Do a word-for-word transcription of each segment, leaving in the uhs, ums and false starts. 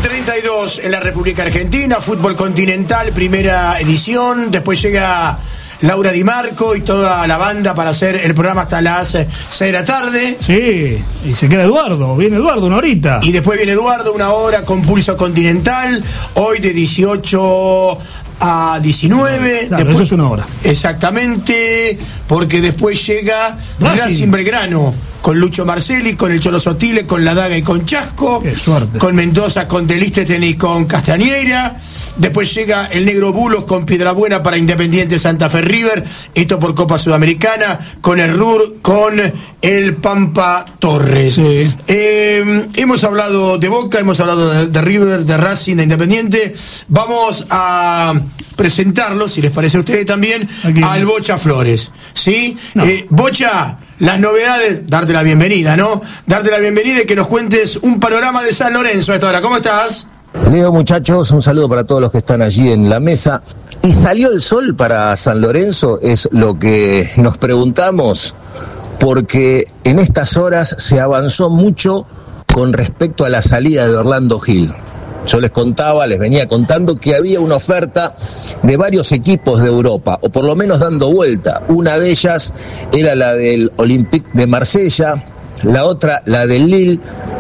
treinta y dos en la República Argentina, fútbol continental, primera edición. Después llega Laura Di Marco y toda la banda para hacer el programa hasta las seis de la tarde. Sí, y se queda Eduardo, viene Eduardo una horita. Y después viene Eduardo, una hora con Pulso Continental, hoy de dieciocho a diecinueve. Claro, después, eso es una hora. Exactamente, porque después llega Racing, Racing Belgrano, con Lucho Marcelli, con el Cholo Sotile, con La Daga y con Chasco. Qué suerte. Con Mendoza, con Delísteten y con Castañeira. Después llega el Negro Bulos con Piedrabuena para Independiente Santa Fe River. Esto por Copa Sudamericana. Con el R U R, con el Pampa Torres. Sí. Eh, hemos hablado de Boca, hemos hablado de, de River, de Racing, de Independiente. Vamos a presentarlo, si les parece a ustedes también, Aquí. al Bocha Flores. ¿Sí? No. Eh, Bocha, las novedades, darte la bienvenida, ¿no? Darte la bienvenida y que nos cuentes un panorama de San Lorenzo a esta hora. ¿Cómo estás? Leo, muchachos, un saludo para todos los que están allí en la mesa. ¿Y salió el sol para San Lorenzo? Es lo que nos preguntamos, porque en estas horas se avanzó mucho con respecto a la salida de Orlando Gil. Yo les contaba, les venía contando que había una oferta de varios equipos de Europa, o por lo menos dando vuelta. Una de ellas era la del Olympique de Marsella, la otra la del Lille,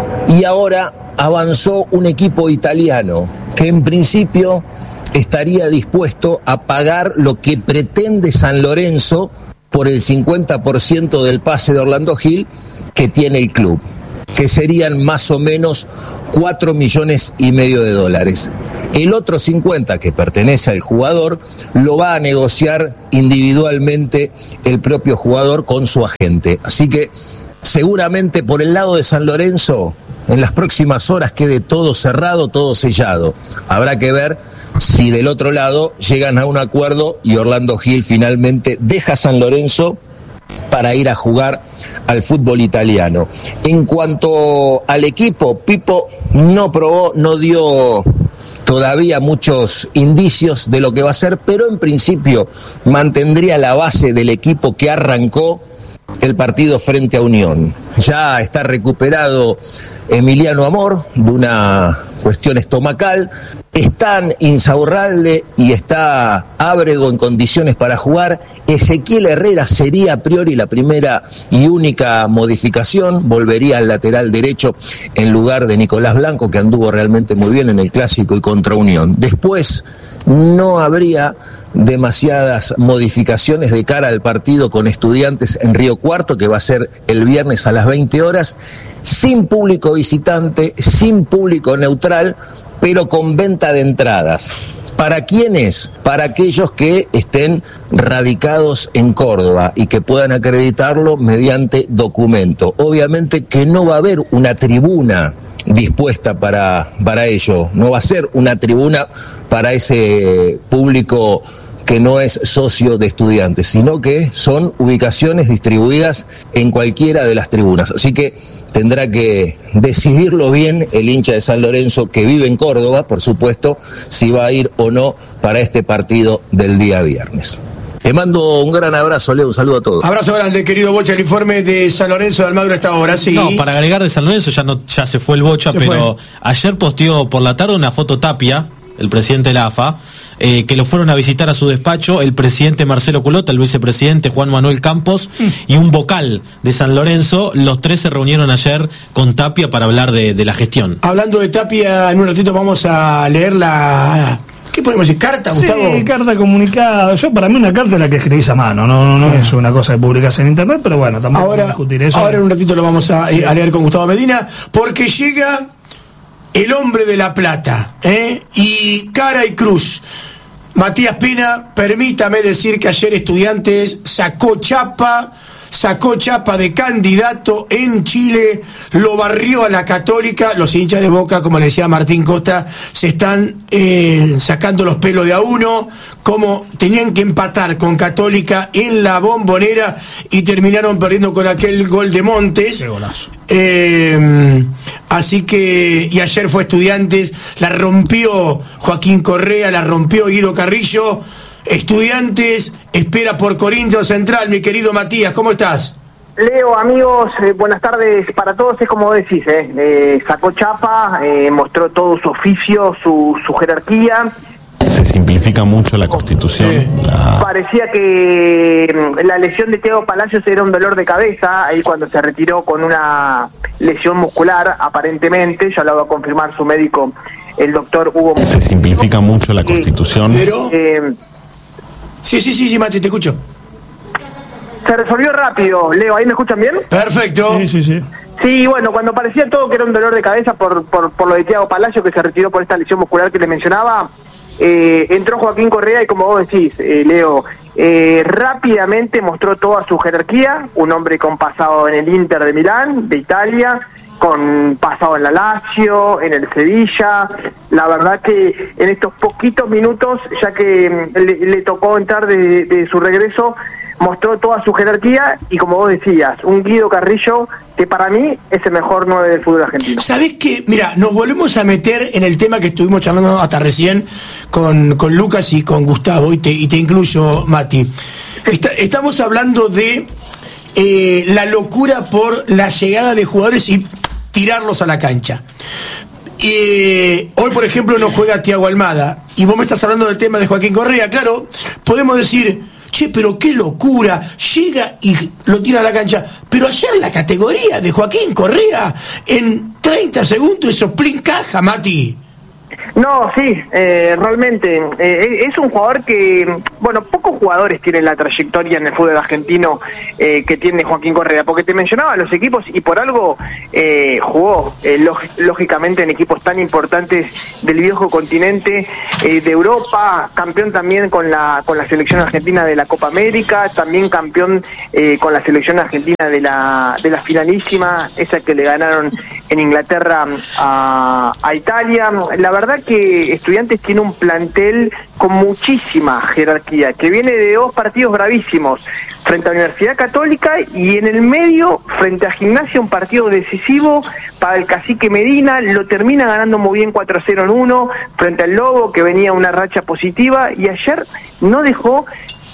y ahora avanzó un equipo italiano que en principio estaría dispuesto a pagar lo que pretende San Lorenzo por el cincuenta por ciento del pase de Orlando Gil que tiene el club, que serían más o menos cuatro millones y medio de dólares. El otro cincuenta, que pertenece al jugador, lo va a negociar individualmente el propio jugador con su agente. Así que seguramente por el lado de San Lorenzo, en las próximas horas quede todo cerrado, todo sellado. Habrá que ver si del otro lado llegan a un acuerdo y Orlando Gil finalmente deja San Lorenzo para ir a jugar al fútbol italiano. En cuanto al equipo, Pipo no probó, no dio todavía muchos indicios de lo que va a ser, pero en principio mantendría la base del equipo que arrancó el partido frente a Unión. Ya está recuperado Emiliano Amor de una cuestión estomacal, están Insaurralde y está Ábrego en condiciones para jugar. Ezequiel Herrera sería a priori la primera y única modificación, volvería al lateral derecho en lugar de Nicolás Blanco, que anduvo realmente muy bien en el Clásico y contra Unión. Después no habría demasiadas modificaciones de cara al partido con Estudiantes en Río Cuarto, que va a ser el viernes a las veinte horas, sin público visitante, sin público neutral, pero con venta de entradas. ¿Para quiénes? Para aquellos que estén radicados en Córdoba y que puedan acreditarlo mediante documento. Obviamente que no va a haber una tribuna dispuesta para, para ello, no va a ser una tribuna para ese público que no es socio de Estudiantes, sino que son ubicaciones distribuidas en cualquiera de las tribunas. Así que tendrá que decidirlo bien el hincha de San Lorenzo, que vive en Córdoba, por supuesto, si va a ir o no para este partido del día viernes. Te mando un gran abrazo, Leo, un saludo a todos. Abrazo grande, querido Bocha, el informe de San Lorenzo de Almagro a esta hora, sí. No, para agregar de San Lorenzo, ya no ya se fue el Bocha, Se pero fue. ayer posteó por la tarde una foto Tapia, el presidente de la A F A, eh, que lo fueron a visitar a su despacho el presidente Marcelo Culota, el vicepresidente Juan Manuel Campos mm. y un vocal de San Lorenzo. Los tres se reunieron ayer con Tapia para hablar de, de la gestión. Hablando de Tapia, en un ratito vamos a leer la... ¿Qué podemos decir? ¿Carta, Gustavo? Sí, carta comunicada. Yo, para mí, una carta es la que escribís a mano, no, no, no ah. es una cosa que publicás en internet, pero bueno, tampoco ahora, vamos a discutir eso. Ahora en un ratito lo vamos a, sí. a leer con Gustavo Medina, porque llega el hombre de La Plata, ¿eh? Y cara y cruz. Matías Pina, permítame decir que ayer Estudiantes sacó chapa, sacó chapa de candidato en Chile, lo barrió a la Católica. Los hinchas de Boca, como le decía Martín Costa, se están eh, sacando los pelos de a uno, como tenían que empatar con Católica en la Bombonera y terminaron perdiendo con aquel gol de Montes. Qué golazo. Eh, así que, y ayer fue Estudiantes, la rompió Joaquín Correa, la rompió Guido Carrillo. Estudiantes espera por Corinthians Central, mi querido Matías, ¿cómo estás? Leo, amigos, eh, buenas tardes para todos. Es como decís, eh, eh, sacó chapa, eh, mostró todo su oficio, su, su jerarquía. Se simplifica mucho la Constitución. Sí. La... Parecía que la lesión de Thiago Palacios era un dolor de cabeza, ahí cuando se retiró con una lesión muscular, aparentemente, ya lo va a confirmar su médico, el doctor Hugo. Se simplifica mucho la Constitución. Pero... Eh, sí, sí, sí, sí, Mati, te escucho. Se resolvió rápido, Leo, ¿ahí me escuchan bien? Perfecto. Sí, sí, sí. Sí, bueno, cuando parecía todo que era un dolor de cabeza por, por, por lo de Thiago Palacios, que se retiró por esta lesión muscular que les mencionaba, eh, entró Joaquín Correa y, como vos decís, eh, Leo, eh, rápidamente mostró toda su jerarquía, un hombre con pasado en el Inter de Milán, de Italia, con pasado en la Lazio, en el Sevilla. La verdad que en estos poquitos minutos, ya que le, le tocó entrar de, de su regreso, mostró toda su jerarquía y, como vos decías, un Guido Carrillo que para mí es el mejor nueve del fútbol argentino. ¿Sabés qué? Mira, nos volvemos a meter en el tema que estuvimos charlando hasta recién con, con Lucas y con Gustavo, y te, y te incluyo, Mati. Sí. Está, estamos hablando de eh, la locura por la llegada de jugadores y tirarlos a la cancha. Eh, hoy, por ejemplo, no juega Thiago Almada y vos me estás hablando del tema de Joaquín Correa. Claro, podemos decir, che, pero qué locura, llega y lo tira a la cancha. Pero ayer la categoría de Joaquín Correa, en treinta segundos, eso plin caja, Mati. No, sí, eh, realmente eh, es un jugador que, bueno, pocos jugadores tienen la trayectoria en el fútbol argentino eh, que tiene Joaquín Correa, porque te mencionaba los equipos y por algo eh, jugó eh, log- lógicamente en equipos tan importantes del viejo continente, eh, de Europa, campeón también con la con la selección argentina de la Copa América, también campeón eh, con la selección argentina de la de la finalísima, esa que le ganaron en Inglaterra a, a Italia. La verdad que Estudiantes tiene un plantel con muchísima jerarquía, que viene de dos partidos bravísimos, frente a Universidad Católica y en el medio, frente a Gimnasia, un partido decisivo para el Cacique Medina, lo termina ganando muy bien cuatro a cero en uno, frente al Lobo, que venía una racha positiva, y ayer no dejó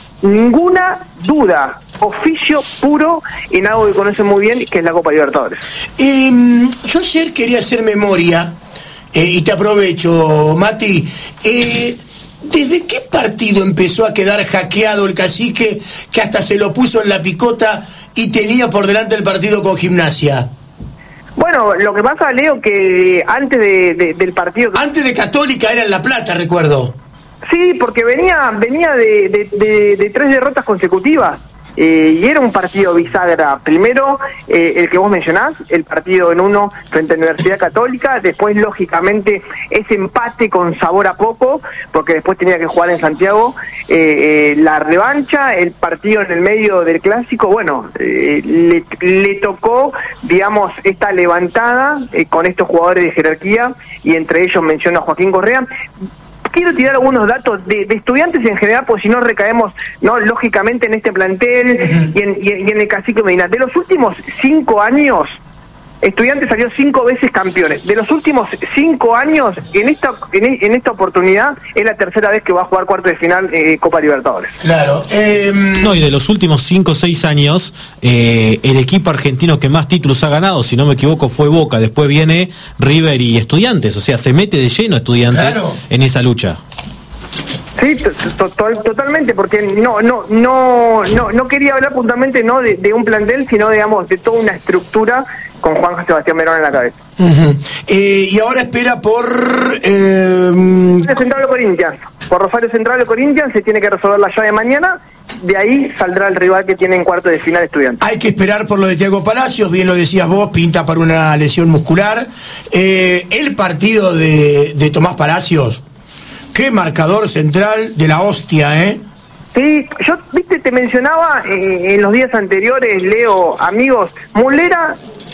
ninguna duda, oficio puro en algo que conoce muy bien, que es la Copa Libertadores. Eh, yo ayer quería hacer memoria, eh, y te aprovecho, Mati, eh, ¿desde qué partido empezó a quedar hackeado el Cacique, que hasta se lo puso en la picota y tenía por delante el partido con Gimnasia? Bueno, lo que pasa, Leo, que antes de, de, del partido... Antes de Católica era en La Plata, recuerdo. Sí, porque venía venía de, de, de, de tres derrotas consecutivas. Eh, y era un partido bisagra. Primero, eh, el que vos mencionás, el partido en uno frente a la Universidad Católica. Después, lógicamente, ese empate con sabor a poco, porque después tenía que jugar en Santiago. Eh, eh, la revancha, el partido en el medio del Clásico. Bueno, eh, le, le tocó, digamos, esta levantada eh, con estos jugadores de jerarquía, y entre ellos menciono a Joaquín Correa. Quiero tirar algunos datos de, de Estudiantes en general, porque si no recaemos, no lógicamente, en este plantel uh-huh. y, en, y, y en el Cacique Medina. De los últimos cinco años, Estudiantes salió cinco veces campeones. De los últimos cinco años, en esta en, en esta oportunidad, es la tercera vez que va a jugar cuarto de final eh, Copa Libertadores. Claro. Eh, no, y de los últimos cinco o seis años, eh, el equipo argentino que más títulos ha ganado, si no me equivoco, fue Boca. Después viene River y Estudiantes. O sea, se mete de lleno Estudiantes claro. en esa lucha. Sí, to- to- totalmente, porque no no no no no quería hablar puntualmente no de, de un plantel, sino, digamos, de toda una estructura con Juan Sebastián Verón en la cabeza. Uh-huh. Eh, y ahora espera por... Eh... Rosario Central o Corinthians. Por Rosario Central o Corinthians se tiene que resolver la llave mañana. De ahí saldrá el rival que tiene en cuarto de final Estudiantes. Hay que esperar por lo de Thiago Palacios, bien lo decías vos, pinta para una lesión muscular. Eh, el partido de, de Tomás Palacios, qué marcador central de la hostia, ¿eh? Sí, yo, viste, te mencionaba eh, en los días anteriores, Leo, amigos, Mulera,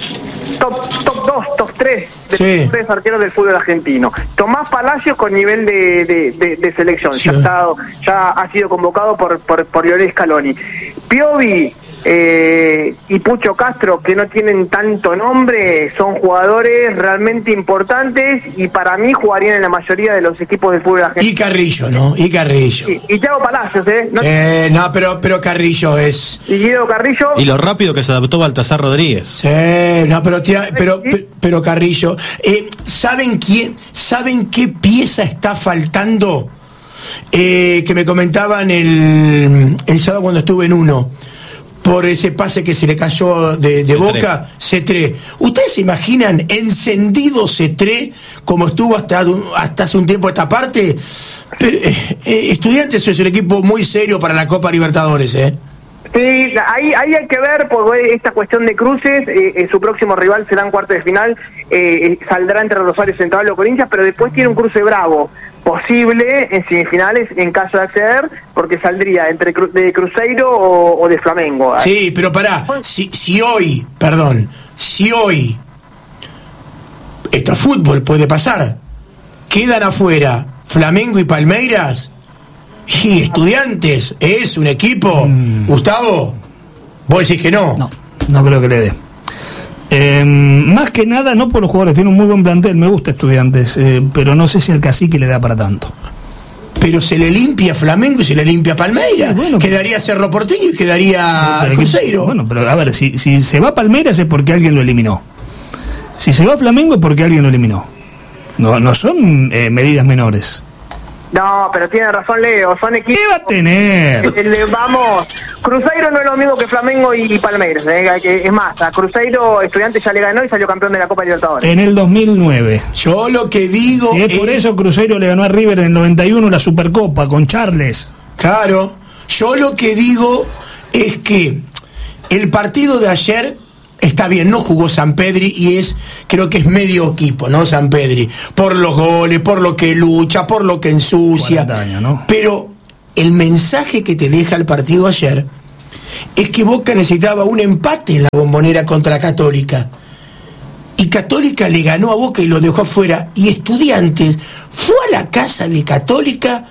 top top dos, top tres de sí. los tres arqueros del fútbol argentino. Tomás Palacios con nivel de, de, de, de selección, sí. ya, ha estado, ya ha sido convocado por, por, por Lionel Scaloni. Piovi, eh, y Pucho Castro, que no tienen tanto nombre, son jugadores realmente importantes y para mí jugarían en la mayoría de los equipos del fútbol argentino. Y Carrillo, ¿no? Y Carrillo. Y, y Thiago Palacios, ¿eh? No, eh, no pero, pero Carrillo es... Y Guido Carrillo... Y lo rápido que se adaptó Baltasar Rodríguez. Sí, no, pero, tía, pero, pero, pero Carrillo, eh, ¿saben quién, saben qué pieza está faltando? Eh, que me comentaban el, el sábado cuando estuve en uno, por ese pase que se le cayó de, de Boca, Cetré. ¿Ustedes se imaginan encendido Cetré como estuvo hasta, hasta hace un tiempo esta parte? Pero, eh, eh, Estudiantes es un equipo muy serio para la Copa Libertadores, ¿eh? Sí, ahí, ahí hay que ver por esta cuestión de cruces, eh, eh, su próximo rival será en cuartos de final, eh, saldrá entre Rosario Central o Corinthians, pero después tiene un cruce bravo, posible en semifinales en caso de acceder, porque saldría entre cru de Cruzeiro o, o de Flamengo. Sí, pero pará, si, si hoy, perdón, si hoy, esto es fútbol, puede pasar, quedan afuera Flamengo y Palmeiras, y Estudiantes es un equipo, mm. Gustavo, vos decís que no. No, no creo que le dé. Eh, más que nada, no por los jugadores, tiene un muy buen plantel, me gusta Estudiantes, eh, pero no sé si el cacique le da para tanto. Pero se le limpia Flamengo y se le limpia Palmeiras, sí, bueno, quedaría Cerro Porteño y quedaría pero, Cruzeiro. Bueno, pero a ver, si, si se va Palmeiras es porque alguien lo eliminó. Si se va Flamengo es porque alguien lo eliminó. No, no son eh, medidas menores. No, pero tiene razón Leo, son equipos... ¿Qué va a tener? Eh, vamos, Cruzeiro no es lo mismo que Flamengo y Palmeiras, eh, es más, a Cruzeiro Estudiantes ya le ganó y salió campeón de la Copa Libertadores. En el dos mil nueve. Yo lo que digo... Sí, es por es... eso Cruzeiro le ganó a River en el noventa y uno la Supercopa con Charles. Claro, yo lo que digo es que el partido de ayer... Está bien, no jugó Sampedri y es, creo que es medio equipo, ¿no? Sampedri, por los goles, por lo que lucha, por lo que ensucia. años, ¿no? Pero el mensaje que te deja el partido ayer es que Boca necesitaba un empate en la Bombonera contra Católica. Y Católica le ganó a Boca y lo dejó afuera. Y Estudiantes fue a la casa de Católica,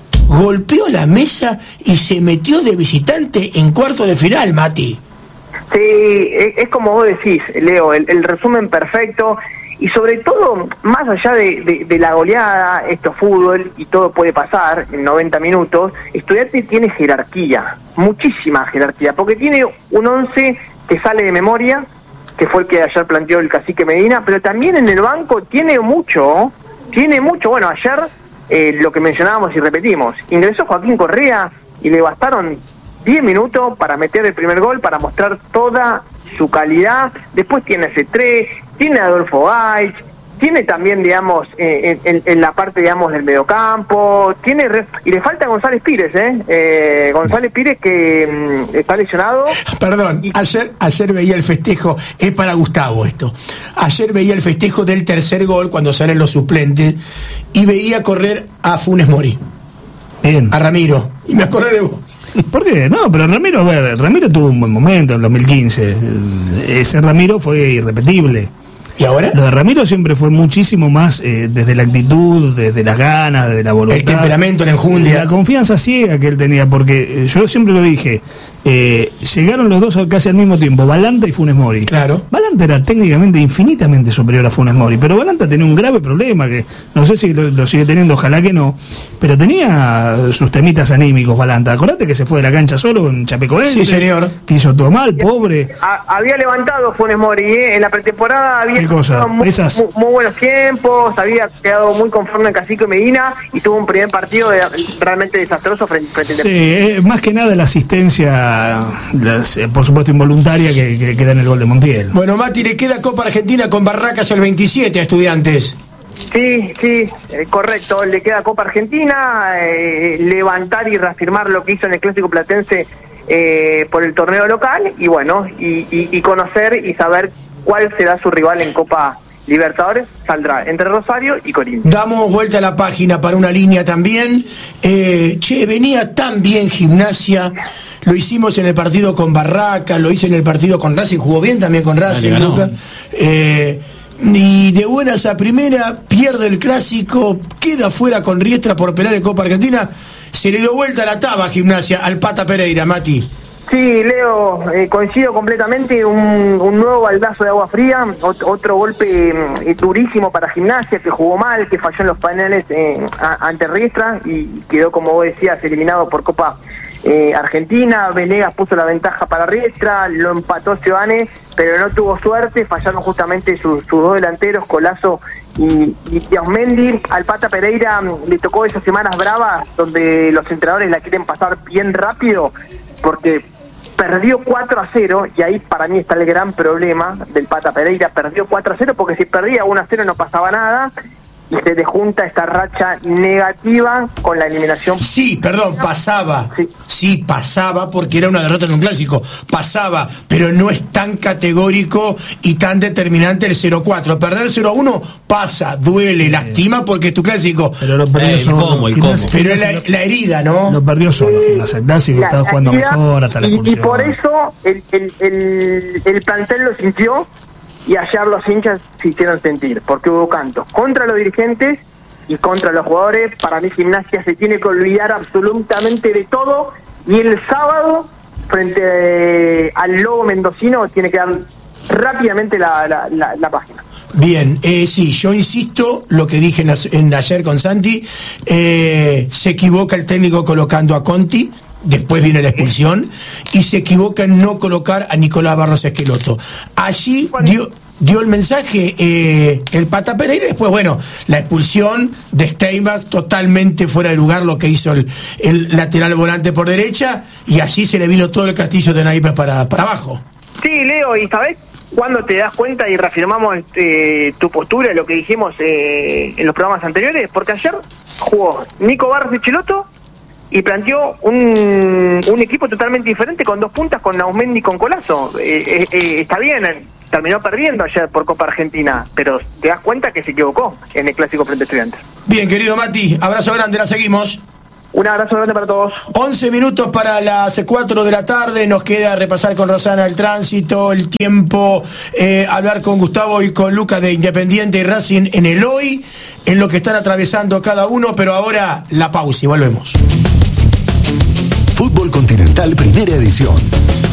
golpeó la mesa y se metió de visitante en cuarto de final, Mati. Sí, es, es como vos decís, Leo, el, el resumen perfecto y sobre todo, más allá de, de, de la goleada, esto es fútbol y todo puede pasar en noventa minutos, Estudiantes tiene jerarquía, muchísima jerarquía, porque tiene un once que sale de memoria, que fue el que ayer planteó el cacique Medina, pero también en el banco tiene mucho, tiene mucho, bueno, ayer eh, lo que mencionábamos y repetimos, ingresó Joaquín Correa y le bastaron diez minutos para meter el primer gol, para mostrar toda su calidad. Después tiene Cetré, tiene Adolfo Gaich, tiene también, digamos, eh, en, en la parte, digamos, del mediocampo, tiene re... y le falta González Pires, ¿eh? eh González Pires que mm, está lesionado. Perdón, y... ayer, ayer veía el festejo, es para Gustavo esto, ayer veía el festejo del tercer gol cuando salen los suplentes y veía correr a Funes Mori. Bien. A Ramiro, y me acordé de vos. ¿Por qué? No, pero Ramiro, a ver, Ramiro tuvo un buen momento en el dos mil quince. Ese Ramiro fue irrepetible. ¿Y ahora? Lo de Ramiro siempre fue muchísimo más eh, desde la actitud, desde las ganas, desde la voluntad. El temperamento, la enjundia. La confianza ciega que él tenía, porque eh, yo siempre lo dije, eh, llegaron los dos casi al mismo tiempo, Balanta y Funes Mori. Claro. Balanta era técnicamente infinitamente superior a Funes Mori, pero Balanta tenía un grave problema, que no sé si lo, lo sigue teniendo, ojalá que no, pero tenía sus temitas anímicos Balanta. Acordate que se fue de la cancha solo en Chapecoense. Sí, señor. Que hizo todo mal, pobre. Ha, había levantado Funes Mori, ¿eh? En la pretemporada había cosa? Muy, Esas... muy, muy buenos tiempos, había quedado muy conforme en Cacique Medina y tuvo un primer partido de, realmente desastroso frente, frente sí, eh, más que nada la asistencia, las, eh, por supuesto involuntaria, que, que, que da en el gol de Montiel. Bueno, Mati, le queda Copa Argentina con Barracas el veintisiete a Estudiantes. Sí, sí, eh, correcto, le queda Copa Argentina, eh, levantar y reafirmar lo que hizo en el Clásico Platense eh, por el torneo local y bueno, y, y, y conocer y saber cuál será su rival en Copa Libertadores. Saldrá entre Rosario y Corinthians. Damos vuelta a la página para una línea también. Eh, che, venía tan bien Gimnasia, lo hicimos en el partido con Barracas, lo hice en el partido con Racing, jugó bien también con Racing, Luca. Eh, y de buenas a primera, pierde el Clásico, queda fuera con Riestra por penal de Copa Argentina. Se le dio vuelta la taba a Gimnasia al Pata Pereira, Mati. Sí, Leo, eh, coincido completamente, un, un nuevo baldazo de agua fría, ot- otro golpe eh, durísimo para Gimnasia, que jugó mal, que falló en los penales eh, a- ante Riestra y quedó, como vos decías, eliminado por Copa eh, Argentina. Venegas puso la ventaja para Riestra, lo empató Seoane, pero no tuvo suerte, fallaron justamente sus, sus dos delanteros, Colazo y, y Tiausmendi. Al Pata Pereira mm, le tocó esas semanas bravas donde los entrenadores la quieren pasar bien rápido, porque perdió cuatro a cero, y ahí para mí está el gran problema del Pata Pereira. Perdió cuatro a cero porque si perdía uno a cero no pasaba nada, y se le junta esta racha negativa con la eliminación. Sí, perdón, pasaba. Sí. Sí, pasaba porque era una derrota en un clásico. Pasaba, pero no es tan categórico y tan determinante el cero cuatro. Perder cero a uno pasa, duele, lastima porque es tu clásico. Pero lo perdió Eh, el solo. cómo, el Gimnasia- cómo. Pero es la, la herida, ¿no? Lo perdió solo Gimnasia. El clásico La- estaba la jugando actividad, mejor hasta la y, y expulsión. por eso el, el, el, el plantel lo sintió, y ayer los hinchas se hicieron sentir, porque hubo cantos contra los dirigentes y contra los jugadores. Para mí Gimnasia se tiene que olvidar absolutamente de todo, y el sábado frente eh, al Lobo Mendocino tiene que dar rápidamente la, la, la, la página. Bien, eh, sí, yo insisto, lo que dije en, las- en ayer con Santi, eh, se equivoca el técnico colocando a Conti, después viene la expulsión, y se equivoca en no colocar a Nicolás Barros Esqueloto. Allí dio, dio el mensaje eh, el Pata Pereira, y después, bueno, la expulsión de Steinbach, totalmente fuera de lugar lo que hizo el, el lateral volante por derecha, y así se le vino todo el castillo de Naipes para, para abajo. Sí, Leo, ¿y sabés cuándo te das cuenta y reafirmamos eh, tu postura, lo que dijimos eh, en los programas anteriores? Porque ayer jugó Nico Barros de Chiloto y planteó un, un equipo totalmente diferente, con dos puntas, con Nausmendi y con Colazo. Eh, eh, eh, está bien, eh, terminó perdiendo ayer por Copa Argentina, pero te das cuenta que se equivocó en el clásico frente a Estudiantes. Bien, querido Mati, abrazo grande, la seguimos. Un abrazo grande para todos. once minutos para las cuatro de la tarde, nos queda repasar con Rosana el tránsito, el tiempo, eh, hablar con Gustavo y con Lucas de Independiente y Racing en el hoy, en lo que están atravesando cada uno, pero ahora la pausa y volvemos. Fútbol Continental Primera Edición.